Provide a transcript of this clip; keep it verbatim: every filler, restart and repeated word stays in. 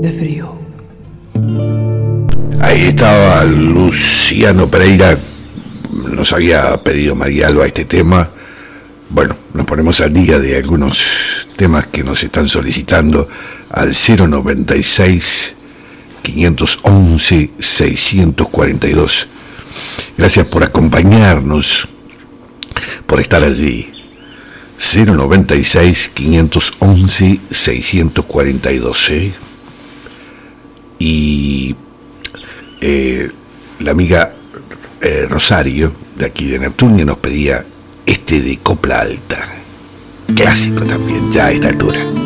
de frío. Ahí estaba Luciano Pereira, nos había pedido María Alba este tema. Bueno, nos ponemos al día de algunos temas que nos están solicitando al cero noventa y seis, quinientos once, seiscientos cuarenta y dos. Gracias por acompañarnos, por estar allí. cero noventa y seis, quinientos once, seiscientos cuarenta y dos, ¿eh? Y eh, la amiga eh, Rosario, de aquí de Neptunia, nos pedía este de Copla Alta, clásico también, ya a esta altura.